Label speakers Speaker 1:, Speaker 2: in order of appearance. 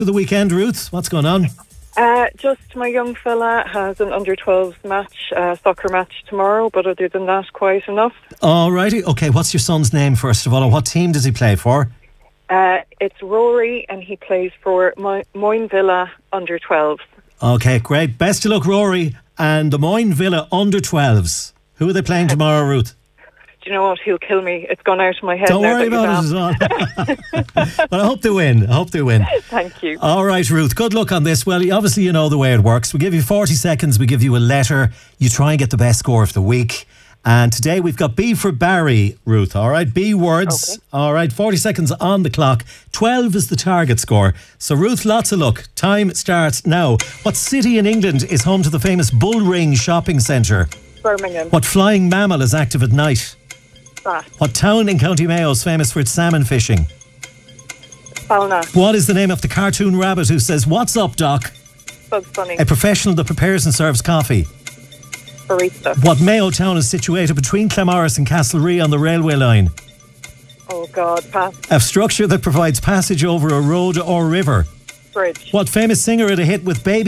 Speaker 1: For the weekend, Ruth, what's going on?
Speaker 2: Just my young fella has an under-12s match, soccer match tomorrow, but other than that, quiet enough.
Speaker 1: Alrighty, okay, what's your son's name first of all, and what team does he play for?
Speaker 2: It's Rory, and he plays for Moyne Villa under-12s.
Speaker 1: Okay, great. Best of luck, Rory. And the Moyne Villa under-12s. Who are they playing tomorrow, Ruth?
Speaker 2: Do you know what? He'll kill me. It's gone out of my head.
Speaker 1: Don't
Speaker 2: now
Speaker 1: worry about it at all. But I hope they win.
Speaker 2: Thank you.
Speaker 1: All right, Ruth, good luck on this. Well, obviously you know the way it works. We give you 40 seconds. We give you a letter. You try and get the best score of the week. And today we've got B for Barry, Ruth. All right, B words. Okay. All right, 40 seconds on the clock. 12 is the target score. So, Ruth, lots of luck. Time starts now. What city in England is home to the famous Bullring shopping centre?
Speaker 2: Birmingham.
Speaker 1: What flying mammal is active at night?
Speaker 2: Bath.
Speaker 1: What town in County Mayo is famous for its salmon fishing?
Speaker 2: Balna.
Speaker 1: What is the name of the cartoon rabbit who says, "What's up, Doc"?
Speaker 2: Bugs Bunny.
Speaker 1: A professional that prepares and serves coffee.
Speaker 2: Barista.
Speaker 1: What Mayo town is situated between Clamorris and Castlerea on the railway line?
Speaker 2: Oh God, pass.
Speaker 1: A structure that provides passage over a road or river.
Speaker 2: Bridge.
Speaker 1: What famous singer had a hit with Baby